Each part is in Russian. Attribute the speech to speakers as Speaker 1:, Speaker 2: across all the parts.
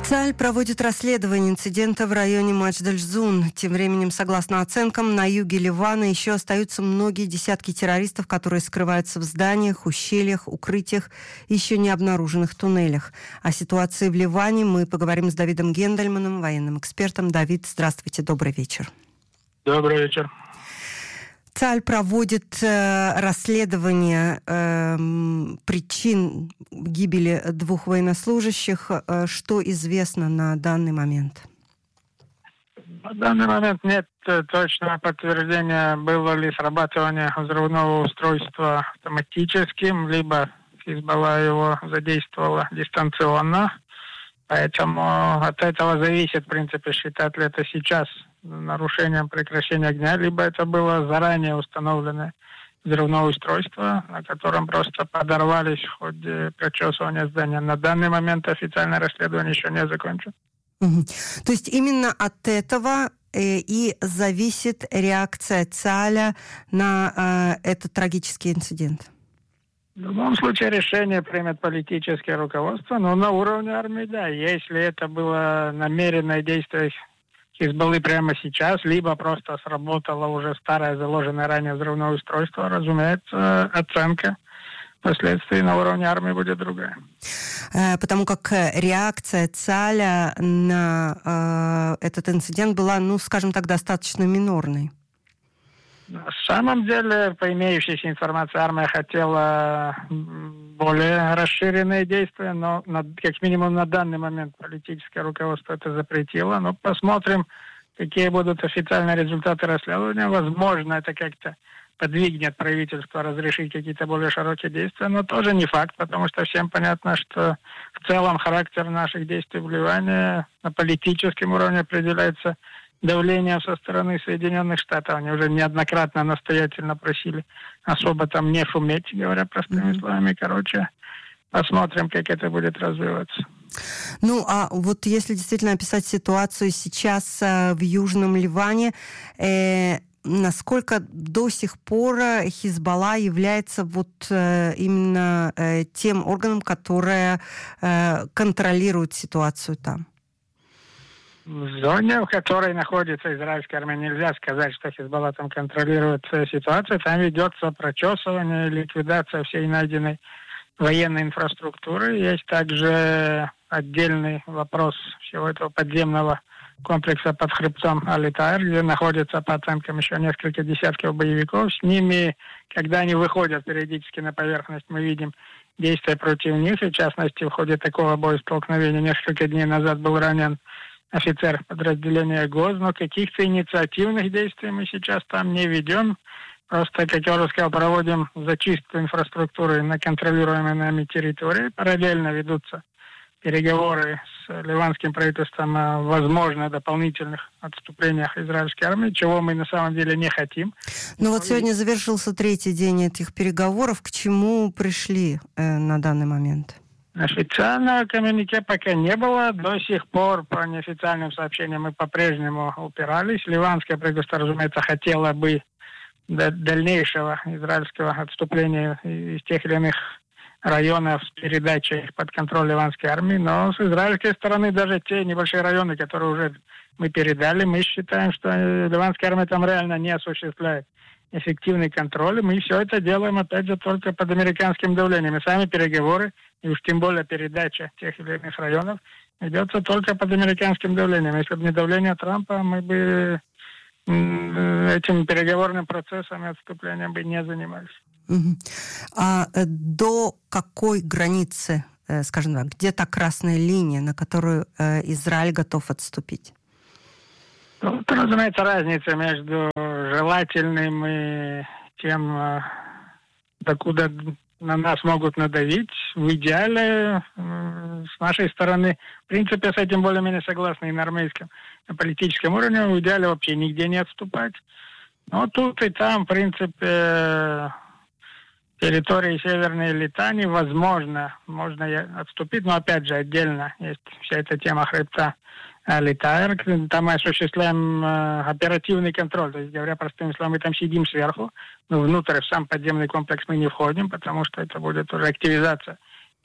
Speaker 1: ЦАЛЬ проводит расследование инцидента в районе Мадждаль-Зун. Тем временем, согласно оценкам, на юге Ливана еще остаются многие десятки террористов, которые скрываются в зданиях, ущельях, укрытиях и еще не обнаруженных туннелях. О ситуации в Ливане мы поговорим с Давидом Гендельманом, военным экспертом. Давид, здравствуйте, добрый вечер.
Speaker 2: Добрый вечер.
Speaker 1: ЦАЛЬ проводит расследование причин гибели двух военнослужащих. Что известно на данный момент?
Speaker 2: На данный момент нет точного подтверждения, было ли срабатывание взрывного устройства автоматическим, либо Хизбалла его задействовала дистанционно. Поэтому от этого зависит, в принципе, считать ли это сейчас нарушением прекращения огня, либо это было заранее установленное взрывное устройство, на котором просто подорвались в ходе прочесывания здания. На данный момент официальное расследование еще не закончено.
Speaker 1: То есть именно от этого и зависит реакция ЦАЛЯ на этот трагический инцидент?
Speaker 2: В любом случае решение примет политическое руководство, но на уровне армии, да. Если это было намеренное действие Хизбаллы прямо сейчас, либо просто сработало уже старое заложенное ранее взрывное устройство, разумеется, оценка последствий на уровне армии будет другая.
Speaker 1: Потому как реакция ЦАЛЯ на этот инцидент была, скажем так, достаточно минорной.
Speaker 2: На самом деле, по имеющейся информации, армия хотела более расширенные действия, но как минимум на данный момент политическое руководство это запретило. Но посмотрим, какие будут официальные результаты расследования. Возможно, это как-то подвигнет правительство разрешить какие-то более широкие действия, но тоже не факт, потому что всем понятно, что в целом характер наших действий в Ливане на политическом уровне определяется давлением со стороны Соединенных Штатов. Они уже неоднократно настоятельно просили особо там не шуметь, говоря простыми словами. Посмотрим, как это будет развиваться.
Speaker 1: А вот если действительно описать ситуацию сейчас в Южном Ливане, насколько до сих пор Хизбалла является именно тем органом, которое контролирует ситуацию там?
Speaker 2: В зоне, в которой находится израильская армия, нельзя сказать, что Хизбалла там контролирует ситуацию. Там ведется прочесывание, ликвидация всей найденной военной инфраструктуры. Есть также отдельный вопрос всего этого подземного комплекса под хребтом Аль-Тайр, где находится, по оценкам, еще несколько десятков боевиков. С ними, когда они выходят периодически на поверхность, мы видим действия против них. И, в частности, в ходе такого боестолкновения несколько дней назад был ранен офицер подразделения ГОЗ, но каких-то инициативных действий мы сейчас там не ведем. Просто, как я уже сказал, проводим зачистку инфраструктуры на контролируемой нами территории. Параллельно ведутся переговоры с ливанским правительством о, возможно, дополнительных отступлениях израильской армии, чего мы на самом деле не хотим.
Speaker 1: Сегодня завершился третий день этих переговоров. К чему пришли на данный момент?
Speaker 2: Официального коммюнике пока не было. До сих пор по неофициальным сообщениям мы по-прежнему упирались. Ливанское правительство, разумеется, хотело бы дальнейшего израильского отступления из тех или иных районов с передачей их под контроль ливанской армии. Но с израильской стороны даже те небольшие районы, которые уже мы передали, мы считаем, что ливанская армия там реально не осуществляет эффективный контроль. И мы все это делаем, опять же, только под американским давлением. И сами переговоры, и уж тем более передача тех или иных районов, ведется только под американским давлением. Если бы не давление Трампа, мы бы этим переговорным процессом и отступлением бы не занимались.
Speaker 1: А до какой границы, скажем так, где та красная линия, на которую Израиль готов отступить?
Speaker 2: Тут, разумеется, разница между желательным и тем, докуда на нас могут надавить. В идеале, с нашей стороны, в принципе, с этим более-менее согласны и на армейском, на политическом уровне. В идеале вообще нигде не отступать. Но тут и там, в принципе, территории Северной Литании, возможно, можно отступить, но опять же отдельно есть вся эта тема хребта Аль-Тайр. Там мы осуществляем оперативный контроль. То есть, говоря простыми словами, мы там сидим сверху, но внутрь в сам подземный комплекс мы не входим, потому что это будет уже активизация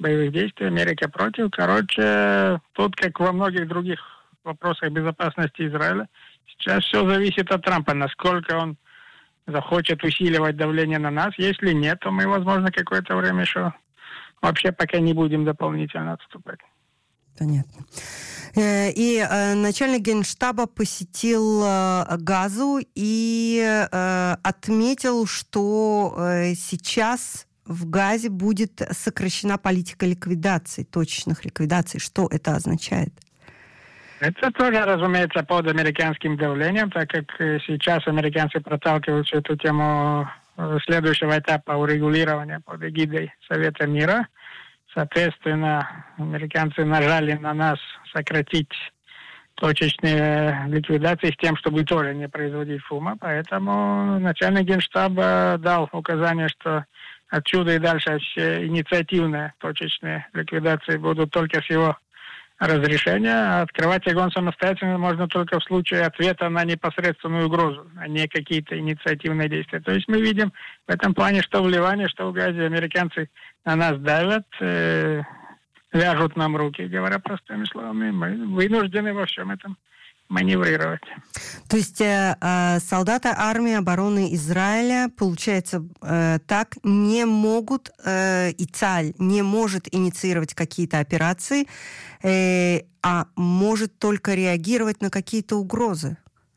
Speaker 2: боевых действий, Америка против. Короче, тут, как во многих других вопросах безопасности Израиля, сейчас все зависит от Трампа, насколько он захочет усиливать давление на нас. Если нет, то мы, возможно, какое-то время еще вообще пока не будем дополнительно отступать.
Speaker 1: Понятно. И начальник Генштаба посетил Газу и отметил, что сейчас в Газе будет сокращена политика ликвидации, точечных ликвидаций. Что это означает?
Speaker 2: Это тоже, разумеется, под американским давлением, так как сейчас американцы проталкивают всю эту тему следующего этапа урегулирования под эгидой Совета мира. Соответственно, американцы нажали на нас сократить точечные ликвидации с тем, чтобы тоже не производить шума. Поэтому начальник Генштаба дал указание, что отсюда и дальше все инициативные точечные ликвидации будут только с его разрешения. А открывать огонь самостоятельно можно только в случае ответа на непосредственную угрозу, а не какие-то инициативные действия. То есть мы видим в этом плане, что в Ливане, что в Газе американцы на нас давят, вяжут нам руки, говоря простыми словами. Мы вынуждены во всем этом маневрировать.
Speaker 1: То есть солдаты армии обороны Израиля, получается, так не могут, и ЦАЛЬ не может инициировать какие-то операции, а может только реагировать на какие-то угрозы.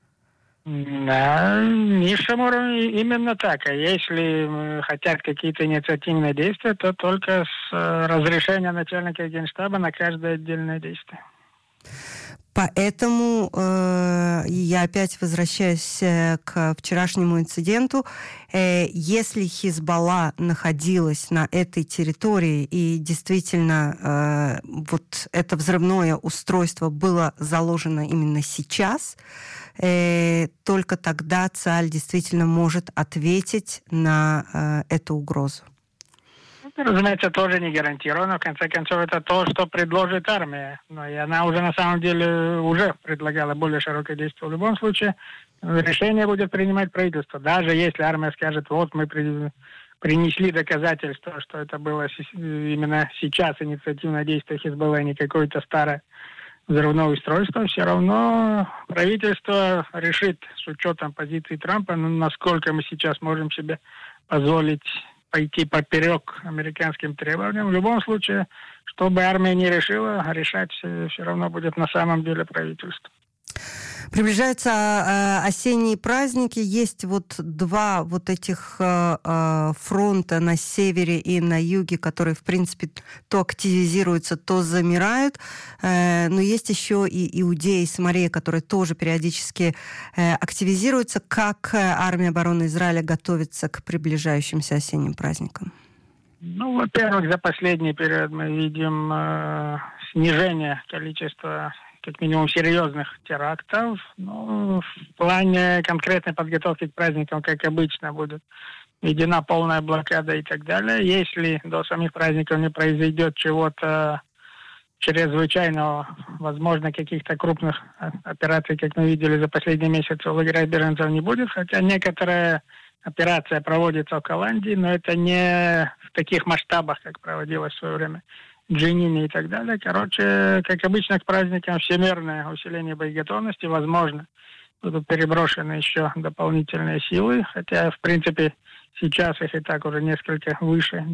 Speaker 2: На низшем уровне именно так. А если хотят какие-то инициативные действия, то только с разрешения начальника Генштаба на каждое отдельное действие.
Speaker 1: Поэтому я опять возвращаюсь к вчерашнему инциденту. Если Хизбалла находилась на этой территории и действительно вот это взрывное устройство было заложено именно сейчас, только тогда ЦАЛЬ действительно может ответить на эту угрозу.
Speaker 2: Разумеется, тоже не гарантировано. В конце концов, это то, что предложит армия. Но и она уже на самом деле уже предлагала более широкое действие. В любом случае, решение будет принимать правительство. Даже если армия скажет, вот мы принесли доказательства, что это было именно сейчас инициативное действие Хизбаллы, а не какое-то старое взрывное устройство, все равно правительство решит с учетом позиции Трампа, насколько мы сейчас можем себе позволить пойти поперек американским требованиям. В любом случае, что бы армия не решила, решать все равно будет на самом деле правительство.
Speaker 1: Приближаются осенние праздники. Есть вот два вот этих фронта на севере и на юге, которые, в принципе, то активизируются, то замирают. Но есть еще и Иудея и Самария, которые тоже периодически активизируются. Как армия обороны Израиля готовится к приближающимся осенним праздникам?
Speaker 2: Ну, во-первых, за последний период мы видим снижение количества как минимум серьезных терактов. Ну, в плане конкретной подготовки к праздникам, как обычно, будет введена полная блокада и так далее. Если до самих праздников не произойдет чего-то чрезвычайного, возможно, каких-то крупных операций, как мы видели за последние месяцы, у лагеря беженцев не будет, хотя некоторая операция проводится в Голландии, но это не в таких масштабах, как проводилось в свое время Джинини и так далее. Короче, как обычно, к праздникам всемирное усиление боеготовности. Возможно, будут переброшены еще дополнительные силы, хотя, в принципе, сейчас их и так уже несколько выше,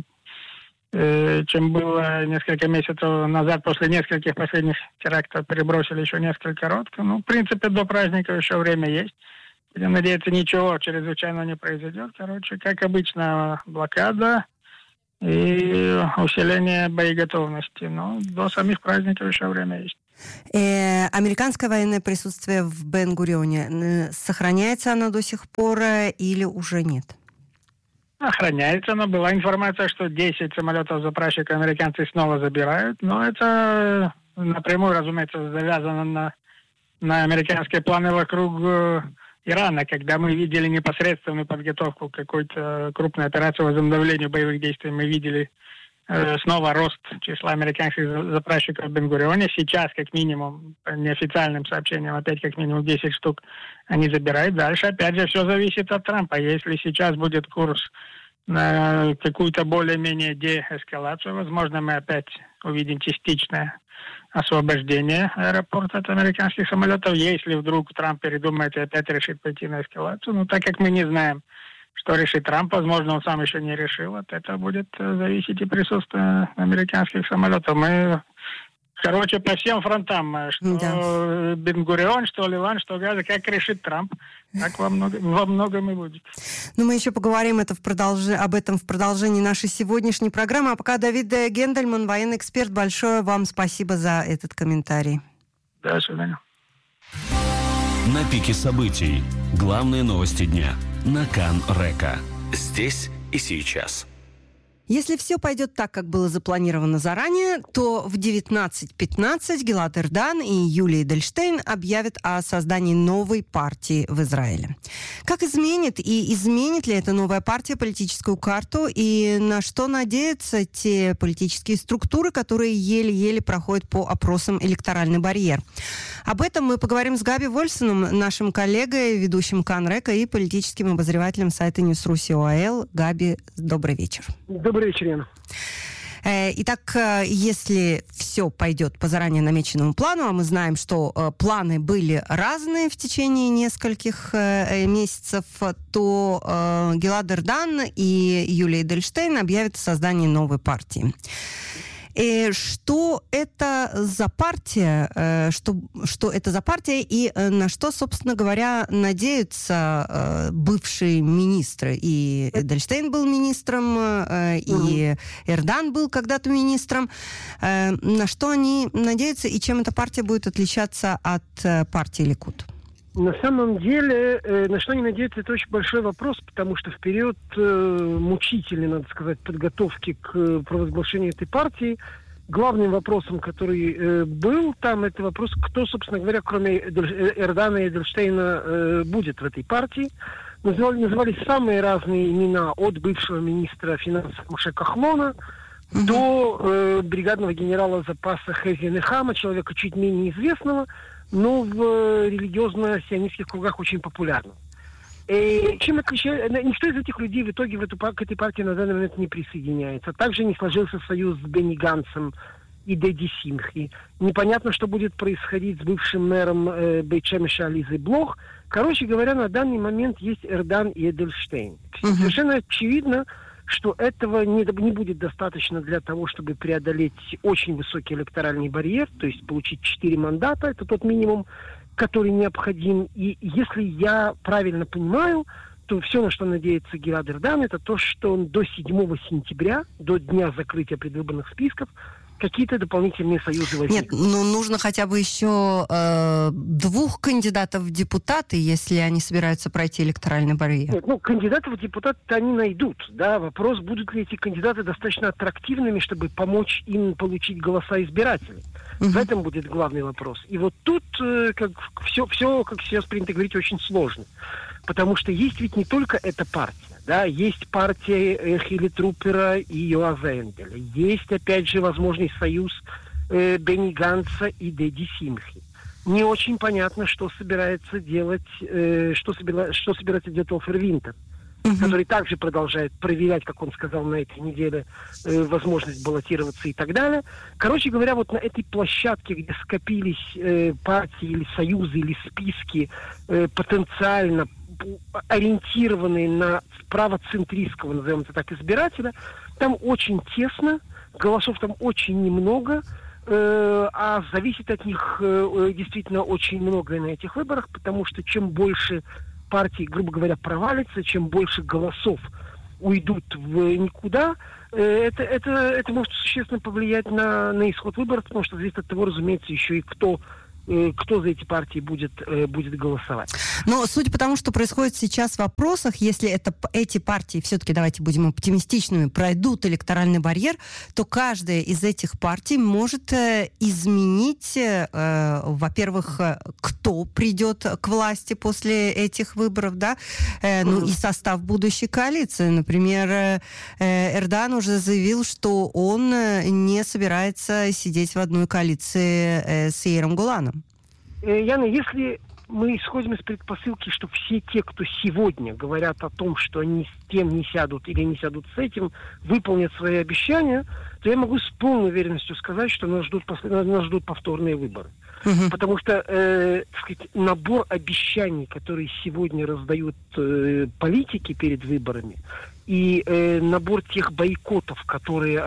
Speaker 2: чем было несколько месяцев назад. После нескольких последних терактов перебросили еще несколько рот. Ну, в принципе, до праздников еще время есть. Будем надеяться, ничего чрезвычайного не произойдет. Короче, как обычно, блокада и усиление боеготовности. Но до самих праздников еще время есть.
Speaker 1: Американское военное присутствие в Бен-Гурионе, сохраняется оно до сих пор или уже нет?
Speaker 2: Охраняется, но была информация, что 10 самолетов-заправщиков американцы снова забирают. Но это напрямую, разумеется, завязано на американские планы вокруг Ирана, когда мы видели непосредственную подготовку к какой-то крупной операции возобновления боевых действий, мы видели снова рост числа американских заправщиков в Бен-Гурионе. Сейчас, как минимум, по неофициальным сообщениям, опять как минимум 10 штук они забирают. Дальше, опять же, все зависит от Трампа. Если сейчас будет курс на какую-то более-менее деэскалацию. Возможно, мы опять увидим частичное освобождение аэропорта от американских самолетов, если вдруг Трамп передумает и опять решит пойти на эскалацию. Но так как мы не знаем, что решит Трамп, возможно, он сам еще не решил, от этого будет зависеть и присутствие американских самолетов. Мы, по всем фронтам, что Бен-Гурион, что Ливан, что Газа, как решит Трамп, так во многом и будет.
Speaker 1: Но мы еще поговорим об этом в продолжении нашей сегодняшней программы. А пока Давид Гендельман, военный эксперт, большое вам спасибо за этот комментарий.
Speaker 2: До свидания.
Speaker 3: На пике событий. Главные новости дня. На Кан-Река. Здесь и сейчас.
Speaker 1: Если все пойдет так, как было запланировано заранее, то в 19:15 Гилад Эрдан и Юлия Эдельштейн объявят о создании новой партии в Израиле. Как изменит ли эта новая партия политическую карту и на что надеются те политические структуры, которые еле-еле проходят по опросам электоральный барьер? Об этом мы поговорим с Габи Вольсоном, нашим коллегой, ведущим Кан-Река и политическим обозревателем сайта Ньюс-Руси ОАЛ. Габи, добрый вечер.
Speaker 4: Добрый вечер, Яна.
Speaker 1: Итак, если все пойдет по заранее намеченному плану, а мы знаем, что планы были разные в течение нескольких месяцев, то Гилад Эрдан и Юлия Эдельштейн объявят о создании новой партии. Что это за партия, что это за партия и на что, собственно говоря, надеются бывшие министры? И Эдельштейн был министром, и Эрдан был когда-то министром. На что они надеются и чем эта партия будет отличаться от партии Ликуд?
Speaker 4: На самом деле, на что они надеются, это очень большой вопрос, потому что в период мучительной, надо сказать, подготовки к провозглашению этой партии, главным вопросом, который был там, это вопрос, кто, собственно говоря, кроме Эрдана и Эдельштейна, будет в этой партии. Назывались самые разные имена, от бывшего министра финансов Моше Кахлона до бригадного генерала запаса Хези Нехама, человека чуть менее известного, но в религиозно-сионистских кругах очень популярно. Чем отличается? Никто из этих людей в итоге к этой партии на данный момент не присоединяется. Также не сложился союз с Бенни Ганцем и Деди Симхи. Непонятно, что будет происходить с бывшим мэром Бейт-Шемеша Ализой Блох. Короче говоря, на данный момент есть Эрдан и Эдельштейн. Совершенно очевидно, что этого не будет достаточно для того, чтобы преодолеть очень высокий электоральный барьер, то есть получить 4 мандата, это тот минимум, который необходим. И если я правильно понимаю, то все, на что надеется Гилад Эрдан, это то, что он до 7 сентября, до дня закрытия предвыборных списков, какие-то дополнительные союзы возникнут.
Speaker 1: Нет, нужно хотя бы еще 2 кандидатов в депутаты, если они собираются пройти электоральный барьер.
Speaker 4: Нет, кандидатов в депутаты они найдут. Да? Вопрос, будут ли эти кандидаты достаточно аттрактивными, чтобы помочь им получить голоса избирателей. В этом будет главный вопрос. И вот тут все, как сейчас принято говорить, очень сложно. Потому что есть ведь не только эта партия. Да, есть партия Хилли Трупера и Йоаза Энделя. Есть, опять же, возможный союз Бенни Ганца и Деди Симхи. Не очень понятно, что собирается делать Офер Винтер, который также продолжает проверять, как он сказал на этой неделе, возможность баллотироваться и так далее. Короче говоря, вот на этой площадке, где скопились партии или союзы, или списки потенциально ориентированные на правоцентристского, назовем это так, избирателя, там очень тесно, голосов там очень немного, а зависит от них действительно очень многое на этих выборах, потому что чем больше партий, грубо говоря, провалится, чем больше голосов уйдут в никуда, это может существенно повлиять на исход выборов, потому что зависит от того, разумеется, еще и кто за эти партии будет голосовать.
Speaker 1: Но судя по тому, что происходит сейчас в вопросах, если эти партии, все-таки давайте будем оптимистичными, пройдут электоральный барьер, то каждая из этих партий может изменить, во-первых, кто придет к власти после этих выборов, да, и состав будущей коалиции. Например, Эрдан уже заявил, что он не собирается сидеть в одной коалиции с Яиром Голаном.
Speaker 4: Яна, если мы исходим из предпосылки, что все те, кто сегодня говорят о том, что они с тем не сядут или не сядут с этим, выполнят свои обещания, то я могу с полной уверенностью сказать, что нас ждут повторные выборы. Потому что набор обещаний, которые сегодня раздают политики перед выборами, и набор тех бойкотов, которые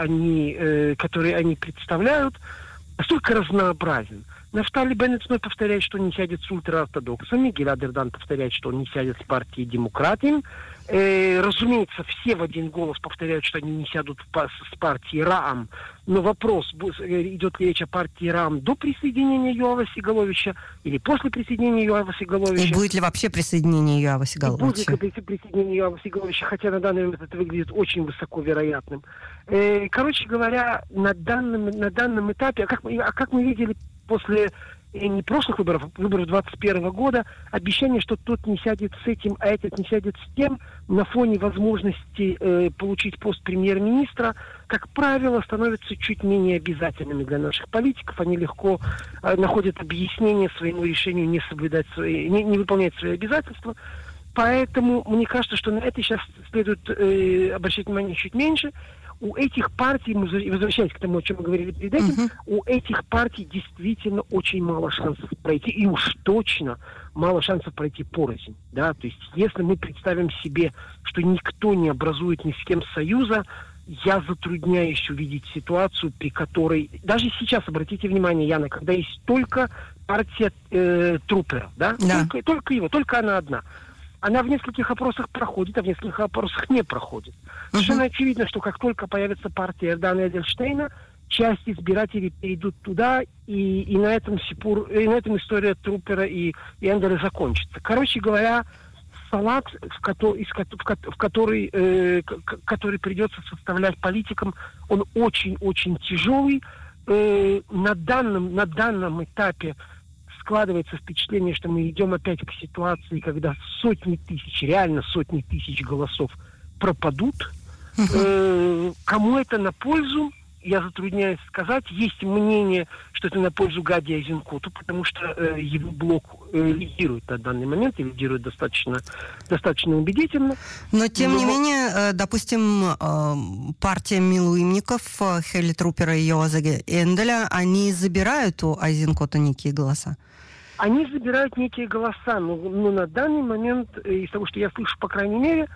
Speaker 4: они представляют, настолько разнообразен. Нафтали Беннет снова повторяет, что он не сядет с ультраортодоксами. Гилад Эрдан повторяет, что он не сядет с партией демократами. Разумеется, все в один голос повторяют, что они не сядут с партией РААМ. Но вопрос, идет ли речь о партии РААМ до присоединения Йоава Сигаловича или после присоединения Йоава Сигаловича.
Speaker 1: И будет ли вообще присоединение Йоава Сигаловича?
Speaker 4: Будет ли присоединение Йоава Сигаловича, хотя на данный момент это выглядит очень высоко вероятным. Короче говоря, на данном этапе, как мы видели после не прошлых выборов 2021 года, обещание, что тот не сядет с этим, а этот не сядет с тем, на фоне возможности получить пост премьер-министра, как правило, становятся чуть менее обязательными для наших политиков. Они легко находят объяснение своему решению не выполнять свои обязательства. Поэтому мне кажется, что на это сейчас следует обращать внимание чуть меньше. У этих партий, возвращаясь к тому, о чем мы говорили перед этим, у этих партий действительно очень мало шансов пройти, и уж точно мало шансов пройти порознь. Да? То есть, если мы представим себе, что никто не образует ни с кем союза, я затрудняюсь увидеть ситуацию, при которой... Даже сейчас, обратите внимание, Яна, когда есть только партия Трупера, да?
Speaker 1: Да.
Speaker 4: Только она одна. Она в нескольких опросах проходит, а в нескольких опросах не проходит. Совершенно очевидно, что как только появится партия Эрдана и Эдельштейна, часть избирателей перейдут туда, и на этом история Трупера и Эндера закончится. Короче говоря, салат, который придется составлять политикам, он очень-очень тяжелый. На данном этапе складывается впечатление, что мы идем опять к ситуации, когда реально сотни тысяч голосов пропадут. Кому это на пользу, я затрудняюсь сказать. Есть мнение, что это на пользу Гади Айзенкоту, потому что его блок лидирует на данный момент, и лидирует достаточно убедительно.
Speaker 1: Но, тем не менее, допустим, партия милуимников Хелли Трупера и Йоаза Энделя, они забирают у Айзенкота некие голоса?
Speaker 4: Они забирают некие голоса, но на данный момент, из того, что я слышу, по крайней мере,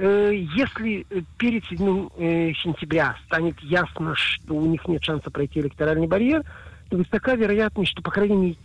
Speaker 4: если перед 7 сентября станет ясно, что у них нет шанса пройти электоральный барьер, то высока вероятность, что, по крайней мере,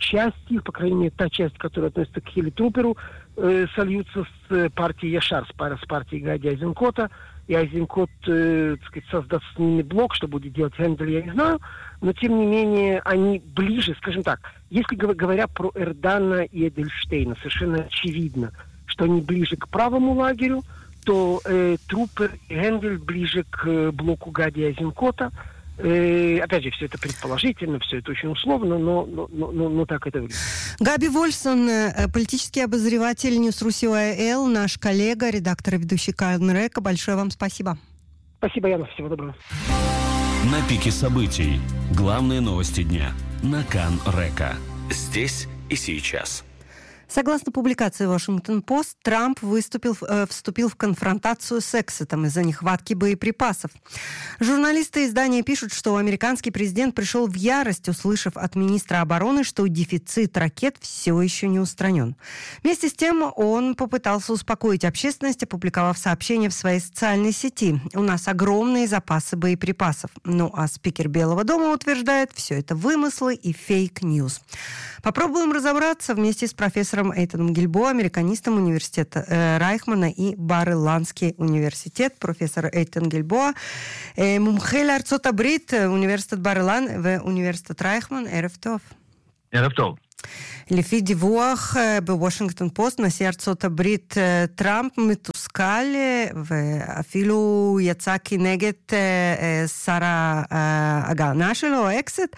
Speaker 4: та часть, которая относится к Хелли Труперу, сольются с партией Яшар, с партией Гади Айзенкота, и Айзенкот, создаст с ними блок, что будет делать Эндель, я не знаю, но, тем не менее, они ближе, скажем так, если говоря про Эрдана и Эдельштейна, совершенно очевидно, что они ближе к правому лагерю, то Трупер и Эндель ближе к блоку Гади Айзенкота. Опять же, все это предположительно, все это очень условно, но так это выглядит.
Speaker 1: Габи Вольфсон, политический обозреватель Ньюс-Руси ОАЛ, наш коллега, редактор и ведущий Кан Река. Большое вам спасибо.
Speaker 4: Спасибо, Яна. Всего доброго.
Speaker 3: На пике событий. Главные новости дня. На Кан Река. Здесь и сейчас.
Speaker 1: Согласно публикации «Вашингтон-Пост», Трамп вступил в конфронтацию с Эксетом из-за нехватки боеприпасов. Журналисты издания пишут, что американский президент пришел в ярость, услышав от министра обороны, что дефицит ракет все еще не устранен. Вместе с тем он попытался успокоить общественность, опубликовав сообщение в своей социальной сети. «У нас огромные запасы боеприпасов». Ну а спикер Белого дома утверждает, все это вымыслы и фейк-ньюс. Попробуем разобраться вместе с профессором Эйтаном Гильбоа, американистом университета Райхмана и Бар-Иланский университет. Профессор Эйтан Гильбоа, מומחה לארצות הברית, אוניברסיטת בר-אילן ואוניברסיטת רייכמן. ערב טוב.
Speaker 5: ערב טוב.
Speaker 1: לפי דיווח בוושינגטון פוסט, נשיא ארצות הברית טראמפ מתוסכל ואפילו יצא כנגד שר ההגנה שלו, אקסט,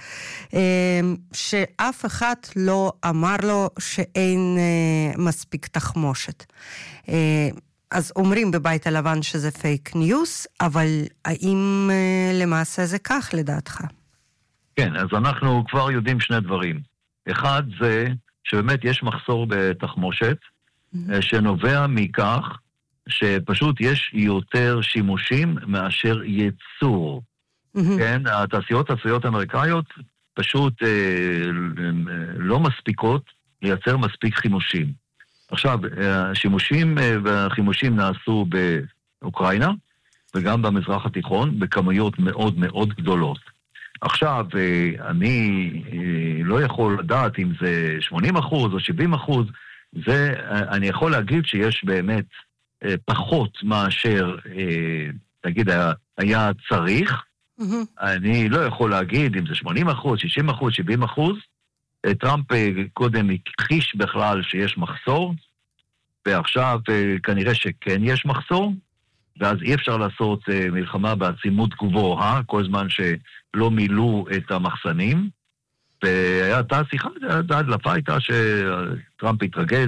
Speaker 1: שאף אחד לא אמר לו שאין מספיק תחמושת. אז אומרים בבית הלבן שזה פייק ניוס, אבל האם למעשה זה כך לדעתך?
Speaker 5: כן, אז אנחנו כבר יודעים שני דברים. אחד זה שבאמת יש מחסור בתחמושת, שנובע מכך שפשוט יש יותר שימושים מאשר ייצור. כן, התעשיות האמריקאיות פשוט לא מספיקות לייצר מספיק חימושים. עכשיו, השימושים והחימושים נעשו באוקראינה, וגם במזרח התיכון, בכמויות מאוד מאוד גדולות. עכשיו, אני לא יכול לדעת אם זה 80% או 70%, אני יכול להגיד שיש באמת פחות מאשר, תגיד, היה צריך. אני לא יכול להגיד אם זה 80%, 60%, 70%. טראמפ קודם הכחיש בכלל שיש מחסור, ועכשיו כנראה שכן יש מחסור, ואז אי אפשר לעשות מלחמה בעצימות גבוהה, כל זמן שלא מילאו את המחסנים, והייתה שיחה, ההדלפה הייתה שטראמפ התרגז,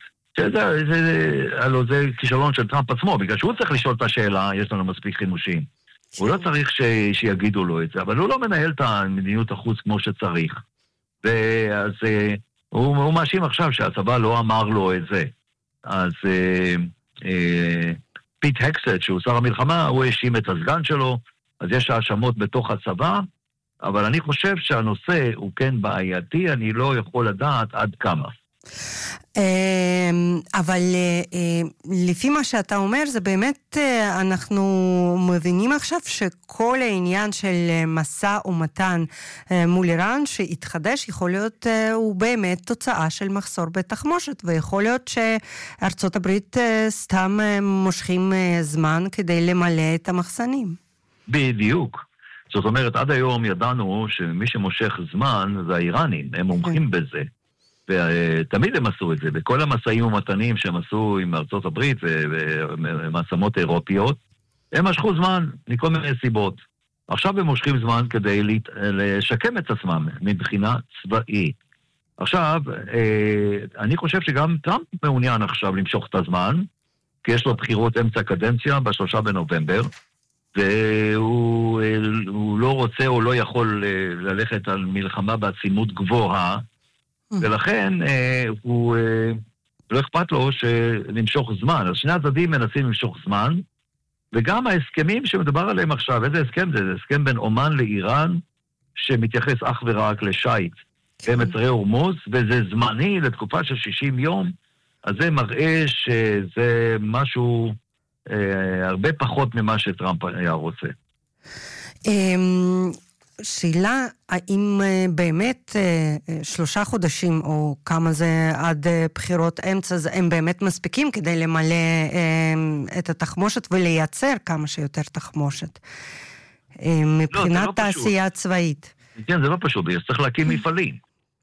Speaker 5: זה כישלון של טראמפ עצמו, בגלל שהוא צריך לשאול את השאלה, יש לנו מספיק חימושים. הוא לא צריך שיגידו לו את זה, אבל הוא לא מנהל את המדיניות החוץ כמו שצריך. ואז הוא מאשים עכשיו שהצבא לא אמר לו את זה. אז פיט הקסט, שהוא שר המלחמה, הוא האשים את הסגן שלו, אז יש האשמות בתוך הצבא, אבל אני חושב שהנושא הוא כן בעייתי, אני לא יכול לדעת עד כמה.
Speaker 1: אבל לפי מה שאתה אומר, זה באמת, אנחנו מבינים עכשיו שכל העניין של מסע ומתן מול איראן שהתחדש, יכול להיות, הוא באמת תוצאה של מחסור בתחמושת, ויכול להיות שארצות הברית סתם מושכים זמן כדי למלא את המחסנים.
Speaker 5: בדיוק. זאת אומרת, עד היום ידענו שמי שמושך זמן זה האיראנים, הם מומחים בזה. ותמיד הם עשו את זה, בכל המסעים ומתנים שהם עשו עם ארצות הברית ומעצמות אירופיות, הם משכו זמן מכל מיני סיבות. עכשיו הם מושכים זמן כדי לשקם את עצמם מבחינה צבאית. עכשיו, אני חושב שגם טראמפ מעוניין עכשיו למשוך את הזמן, כי יש לו בחירות אמצע קדנציה ב3 בנובמבר, והוא לא רוצה או לא יכול ללכת על מלחמה בעצימות גבוהה, ולכן הוא לא אכפת לו למשוך זמן. אז שני הצדדים מנסים למשוך זמן, וגם ההסכמים שמדובר עליהם עכשיו, איזה הסכם זה? זה הסכם בין אומן לאיראן, שמתייחס אך ורק לשייט במצרי הורמוז, וזה זמני לתקופה של 60 יום, אז זה מראה שזה משהו הרבה פחות ממה שטראמפ היה רוצה.
Speaker 1: שאלה, האם באמת 3 חודשים או כמה זה עד בחירות אמצע, הם באמת מספיקים כדי למלא את התחמושת ולייצר כמה שיותר תחמושת מבחינת תעשייה צבאית?
Speaker 5: כן, זה לא פשוט, צריך להקים מפעלים.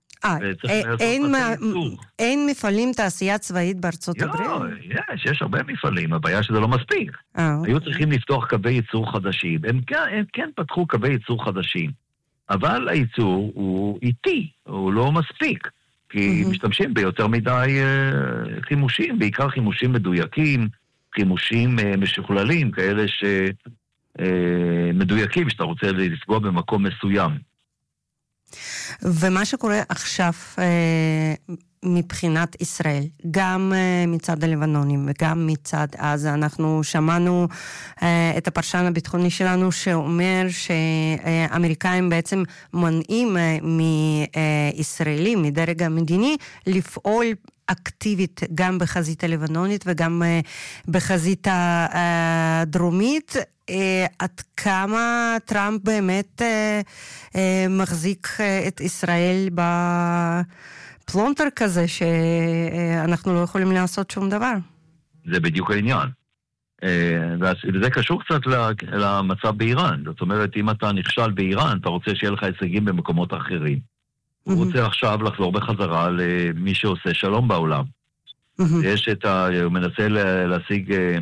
Speaker 1: אין מפעלים תעשייה צבאית בארצות הברית?
Speaker 5: יש הרבה מפעלים, הבעיה שזה לא מספיק. היו צריכים לפתוח קווי ייצור חדשים. הם כן פתחו קווי ייצור חדשים, אבל הייצור הוא איטי, הוא לא מספיק, כי משתמשים ביותר מדי חימושים, בעיקר חימושים מדויקים, חימושים משוכללים, כאלה שמדויקים, שאתה רוצה לפגוע במקום מסוים.
Speaker 1: ומה שקורה עכשיו מבחינת ישראל, גם מצד הלבנונים וגם מצד עזה, אנחנו שמענו את הפרשן הביטחוני שלנו שאומר שהאמריקאים בעצם מונעים מישראלים, מדרג המדיני, לפעול אקטיבית גם בחזית הלבנונית וגם בחזית הדרומית. עד כמה טראמפ באמת מחזיק את ישראל בפלונטר כזה שאנחנו לא יכולים לעשות שום דבר?
Speaker 5: זה בדיוק העניין. וזה קשור קצת למצב באיראן. זאת אומרת, אם אתה נכשל באיראן, אתה רוצה שיהיה לך הישגים במקומות אחרים. הוא רוצה עכשיו לחזור בחזרה למי שעושה שלום בעולם. הוא מנסה להשיג